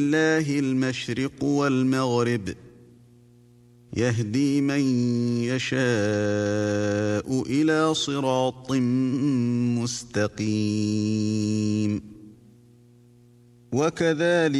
ولله المشرق والمغرب يهدي من يشاء إلى صراط مستقيم. وكذلك